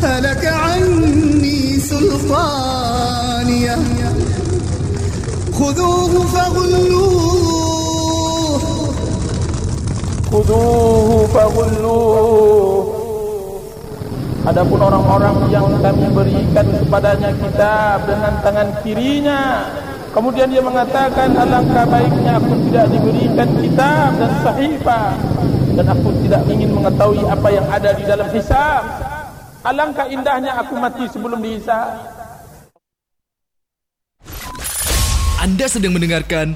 هلك عني سلطانيه خذوه فغلوه. Adapun orang-orang yang kami berikan kepadanya kitab dengan tangan kirinya, kemudian dia mengatakan, alangkah baiknya aku tidak diberikan kitab dan sahifah, dan aku tidak ingin mengetahui apa yang ada di dalam hisab. Alangkah indahnya aku mati sebelum dihisab. Anda sedang mendengarkan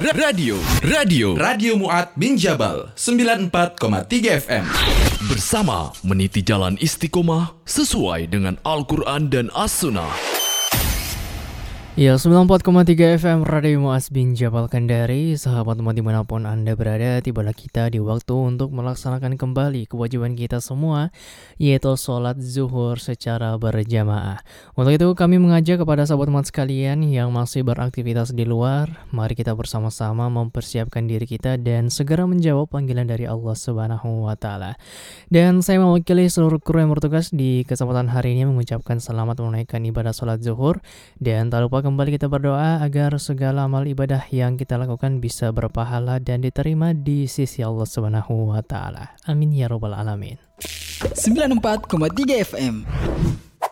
Radio Mu'ad bin Jabal 94,3 FM. Bersama meniti jalan istiqomah sesuai dengan Al-Quran dan As-Sunnah. Ya, 94,3 FM Radio Mu'az bin Jabal Kendari. Sahabat umat dimanapun Anda berada, tibalah kita di waktu untuk melaksanakan kembali kewajiban kita semua, yaitu sholat zuhur secara berjamaah. Untuk itu kami mengajak kepada sahabat umat sekalian yang masih beraktivitas di luar, mari kita bersama-sama mempersiapkan diri kita dan segera menjawab panggilan dari Allah Subhanahu wa Ta'ala. Dan saya mewakili seluruh kru yang bertugas di kesempatan hari ini mengucapkan selamat menunaikan ibadah sholat zuhur, dan tak lupa kembali kita berdoa agar segala amal ibadah yang kita lakukan bisa berpahala dan diterima di sisi Allah Subhanahu wa Ta'ala. Amin ya rabbal alamin. 94,3 FM